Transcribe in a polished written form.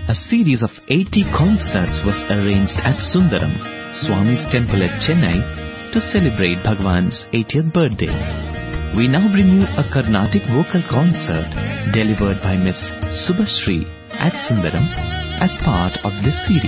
A series of 80 concerts was arranged at Sundaram, Swami's temple at Chennai, to celebrate Bhagwan's 80th birthday. We now bring you a Carnatic vocal concert delivered by Miss Subhashree at Sundaram as part of this series.